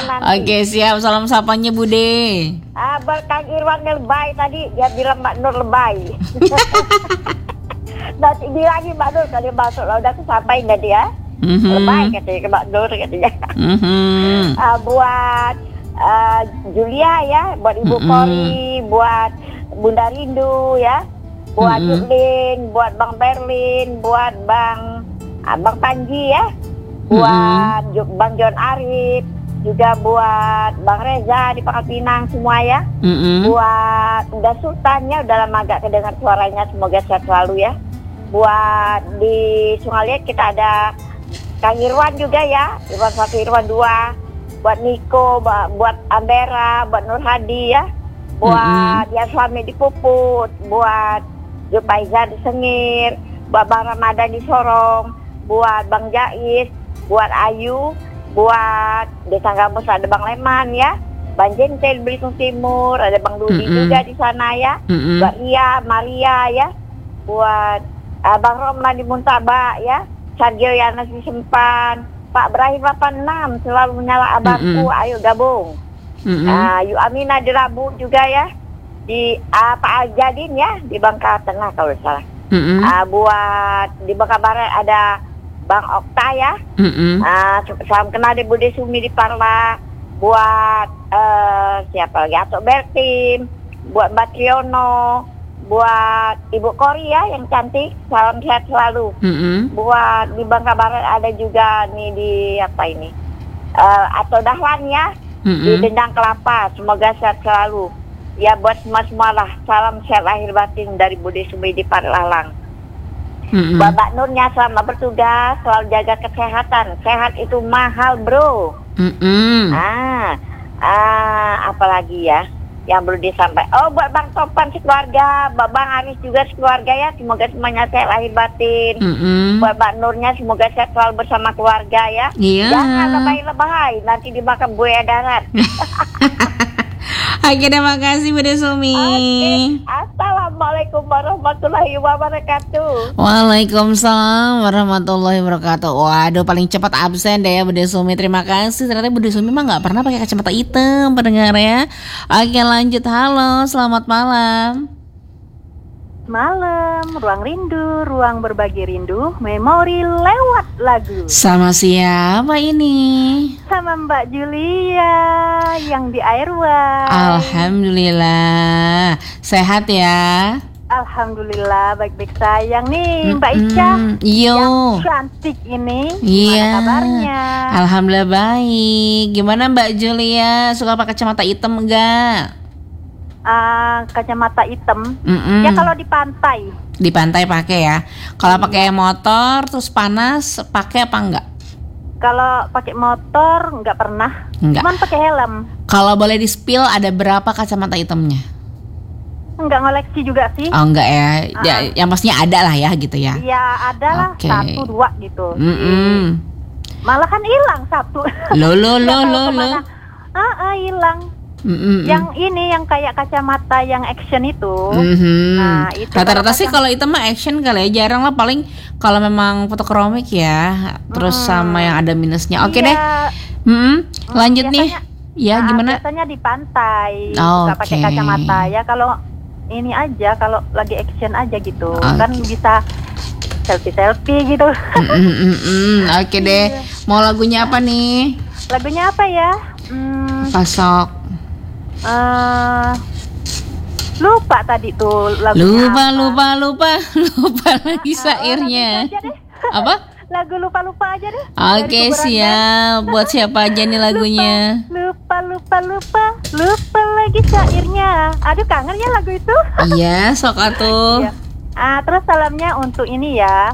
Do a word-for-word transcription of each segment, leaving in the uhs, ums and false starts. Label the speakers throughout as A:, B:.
A: nanti.
B: Oke, siap. Salam sapanya Bude.
A: Ah, Kang Irwan lebay tadi, dia bilang Mbak Nur lebay. Nanti bilangin Mbak Nur kalau dia masuk lah udah aku sampaikan dah dia.
B: Mm-hmm.
A: Lebay katanya ke Mbak Nur katanya.
B: Mm-hmm.
A: uh, buat uh, Julia ya, buat Ibu
B: Mm-hmm.
A: Kori, buat Bunda Rindu ya, buat
B: Mm-hmm.
A: Jutlin, buat Bang Berlin, buat Bang uh, Bang Panji ya, buat mm-hmm. Bang John Arif, juga buat Bang Reza di Pangkal Pinang semua ya.
B: Mm-hmm.
A: Buat udah Sultannya udah lama agak kedengar suaranya, semoga sehat selalu ya. Buat di Sungai Liat kita ada Kang Irwan juga ya, Irwan satu, Irwan dua, buat Niko, buat Ambera, buat Nur Hadi ya, buat mm-hmm. yang suami di Puput, buat Jupaiza di Sengir, buat Bang Ramadan di Sorong, buat Bang Jais, buat Ayu, buat Desa Gambus ada Bang Leman ya, Bang Jentel Belitung Timur, ada Bang Dudi mm-hmm. juga di sana ya, mm-hmm. buat Ria, Maria ya, buat uh, Bang Romlan di Muntaba ya, Sarjo Yanas di Sempan, Pak Ibrahim delapan enam selalu menyala abangku, mm-hmm. ayo gabung. Mm-hmm. Uh, Yu Amina di Rabu juga ya, di uh, Pak Aljadin ya di Bangka Tengah kalau salah. Mm-hmm. Uh, buat di Bangka Barat ada Bang Okta ya. Mm-hmm. Uh, salam kenal di Bude Sumi di Parla. Buat uh, siapa lagi? Atok Bertim, buat Batriono, buat Ibu Kori ya yang cantik, salam sehat selalu. Mm-hmm. Buat di Bangka Barat ada juga nih di apa ini uh, atau Dahlan ya, mm-hmm. di Dendang Kelapa, semoga sehat selalu. Ya buat semua semua lah, salam sehat lahir batin dari Bude Sumi di Parlalang. Mm-hmm. Buat Mbak Nurnya selamat bertugas, selalu jaga kesehatan. Sehat itu mahal bro. Mm-hmm. Ah, ah apalagi ya yang perlu disampaikan. Oh, buat Bang Topan sekeluarga, Bang Aris juga sekeluarga ya, semoga semuanya sehat lahir batin. Mm-hmm. Buat Mbak Nurnya semoga sehat selalu bersama keluarga ya. Yeah. Jangan lebay-lebay, nanti dimakan buaya darat.
B: Oke, terima kasih Bude Sumi.
A: Oke, assalamualaikum warahmatullahi wabarakatuh.
B: Waalaikumsalam warahmatullahi wabarakatuh. Waduh, paling cepat absen deh ya Bude Sumi. Terima kasih. Ternyata Bude Sumi mah nggak pernah pakai kacamata hitam, pendengar ya. Oke, lanjut. Halo, selamat malam.
C: Malam, ruang rindu, ruang berbagi rindu, memori lewat lagu.
B: Sama siapa ini?
C: Sama Mbak Julia yang di Airway.
B: Alhamdulillah, sehat ya?
C: Alhamdulillah, baik-baik sayang nih Mbak Ica.
B: Iyo.
C: Yang cantik ini.
B: Iya.
C: Gimana kabarnya?
B: Alhamdulillah baik. Gimana Mbak Julia? Suka pakai kacamata hitam enggak?
C: Uh, kacamata hitam.
B: Mm-mm.
C: Ya kalau di pantai.
B: Di pantai pakai ya. Kalau pakai motor terus panas pakai apa enggak?
C: Kalau pakai motor enggak pernah.
B: Enggak.
C: Cuman pakai helm.
B: Kalau boleh di spill ada berapa kacamata hitamnya?
C: Enggak ngoleksi juga sih.
B: Oh enggak ya.
C: Uh.
B: ya yang pastinya ada lah ya gitu ya.
C: Iya ada lah,
B: okay.
C: satu dua gitu.
B: Mm-mm.
C: Malah kan hilang satu.
B: Lo lo lo lo lo.
C: Ah ah hilang.
B: Mm-mm.
C: Yang ini yang kayak kacamata yang action itu.
B: Mm-hmm.
C: Nah, itu
B: rata-rata sih kalau itu mah action kali ya, jarang lah, paling kalau memang fotokromik ya. Terus mm. sama yang ada minusnya. Oke okay
C: iya.
B: deh. Hmm, lanjut
C: biasanya,
B: nih. Ya
C: nah,
B: gimana?
C: Biasanya di pantai
B: oh,
C: suka pakai
B: okay.
C: kacamata ya. Kalau ini aja kalau lagi action aja gitu. Okay. Kan bisa selfie-selfie gitu.
B: Oke okay deh. Mau lagunya apa nih?
C: Lagunya apa ya? Hmm,
B: Pasok.
C: Uh, lupa tadi tuh lagunya
B: lupa
C: apa.
B: lupa lupa lupa lagi syairnya.
C: Oh,
B: apa?
C: Lagu lupa-lupa aja deh.
B: Oke okay, siap. Buat siapa aja nih lagunya?
C: Lupa lupa lupa lupa lagi syairnya. Aduh kangen ya lagu itu.
B: Iya sok atuh.
C: Iya. Ah terus salamnya untuk ini ya,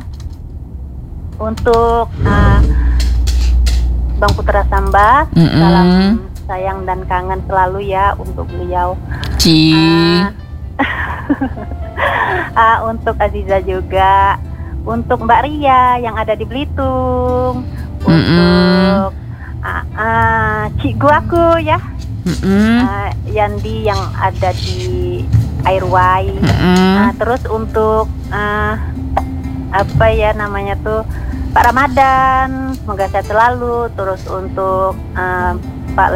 C: untuk uh, Bang Putra Samba. Mm-mm. Salam sayang dan kangen selalu ya untuk beliau.
B: Ci.
C: Uh, uh, untuk Aziza juga, untuk Mbak Ria yang ada di Belitung, mm-mm. untuk uh, uh, cikgu aku ya, uh, Yandi yang ada di Airway. Uh, terus untuk uh, apa ya namanya tuh Pak Ramadan, semoga sehat selalu. Terus untuk uh,